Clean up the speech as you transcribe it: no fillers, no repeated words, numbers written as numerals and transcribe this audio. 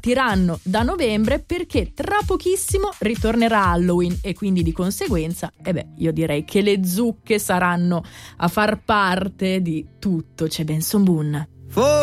partiranno da novembre, perché tra pochissimo ritornerà Halloween e quindi di conseguenza io direi che le zucche saranno a far parte di tutto. C'è Benson Boone.